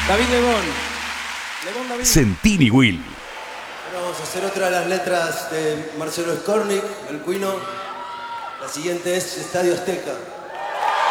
David Lebón. Lebón David. Sentini Will. Ahora vamos a hacer otra de las letras de Marcelo Skornik, el Cuino. La siguiente es Estadio Azteca.